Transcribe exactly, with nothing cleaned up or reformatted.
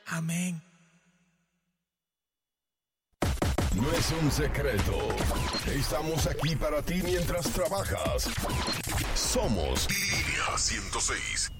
Amén. No es un secreto. Estamos aquí para ti mientras trabajas. Somos Línea ciento seis.